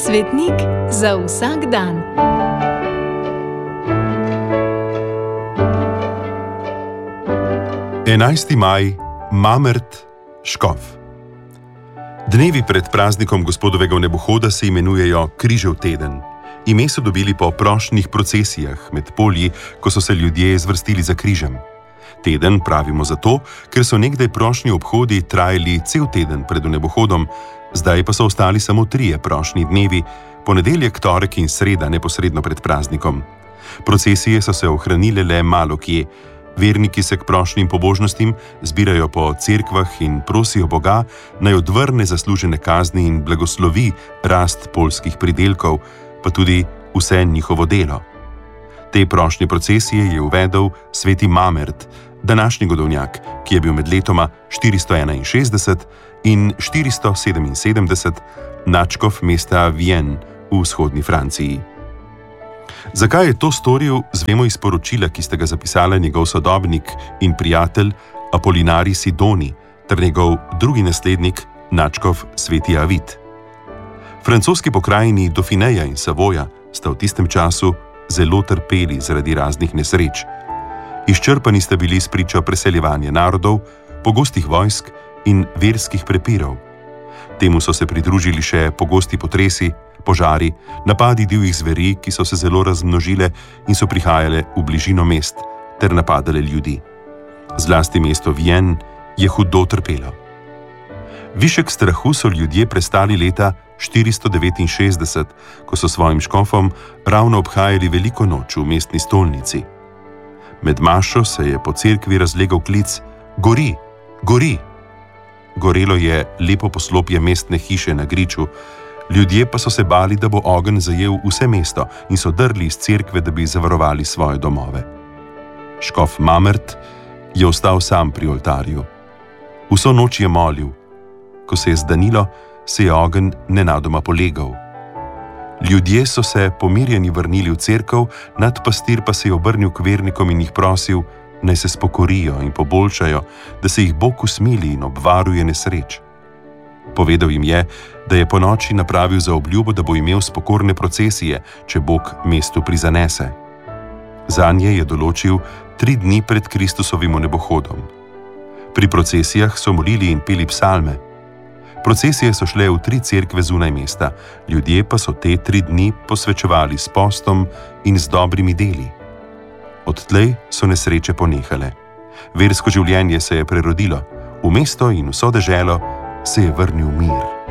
Svetnik za vsak dan. Enajsti maj, Mamrt, Škof. Dnevi pred praznikom gospodovega vnebohoda se imenujejo Križev teden. Ime so dobili po prošnjih procesijah med polji, ko so se ljudje zvrstili za križem. Teden pravimo zato, ker so nekdaj prošnji obhodi trajali cel teden pred vnebohodom, zdaj pa so ostali samo 3 prošnji dnevi, ponedeljek, torek in sreda neposredno pred praznikom. Procesije so se ohranile le malo kje. Verniki se k prošnjim pobožnostim zbirajo po cerkvah in prosijo Boga, naj odvrne zaslužene kazni in blagoslovi rast poljskih pridelkov, pa tudi vse njihovo delo. Te prošnje procesije je uvedel sveti Mamrt, današnji godovnjak, ki je bil med letoma 461 in 477 nadškof mesta Vienne v vzhodni Franciji. Zakaj je to storil, zvemo iz poročila, ki sta ga zapisala njegov sodobnik in prijatelj Apolinarij Sidoni ter njegov drugi naslednik, nadškof sveti Avid. Francoski pokrajini Dauphineja in Savoja sta v tistem času zelo trpeli zaradi raznih nesreč. Izčrpani sta bili spričo preseljevanja narodov, pogostih vojsk in verskih prepirov. Temu so se pridružili še pogosti potresi, požari, napadi divjih zveri, ki so se zelo razmnožile in so prihajale v bližino mest ter napadale ljudi. Zlasti mesto Vienne je hudo trpelo. Višek strahu so ljudje prestali leta 469, ko so svojim škofom ravno obhajali veliko noč v mestni stolnici. Med mašo se je po cerkvi razlegal klic: "Gori, gori!" Gorelo je lepo poslopje mestne hiše na griču, ljudje pa so se bali, da bo ogenj zajel vse mesto in so drli iz cerkve, da bi zavarovali svoje domove. Škof Mamrt je ostal sam pri oltarju. Vso noč je molil. Ko se je zdanilo, se je ogenj nenadoma polegal. Ljudje so se pomirjeni vrnili v cerkev, nadpastir pa se je obrnil k vernikom in jih prosil, naj se spokorijo in poboljšajo, da se jih Bog usmili in obvaruje nesreč. Povedal jim je, da je ponoči napravil za obljubo, da bo imel spokorne procesije, če Bog mestu prizanese. Zanje je določil 3 dni pred Kristusovim vnebohodom. Pri procesijah so molili in peli psalme. Procesije so šle v 3 cerkve zunaj mesta, ljudje pa so te 3 dni posvečevali s postom in z dobrimi deli. Odtlej so nesreče ponehale. Versko življenje se je prerodilo, v mesto in vso deželo se je vrnil mir.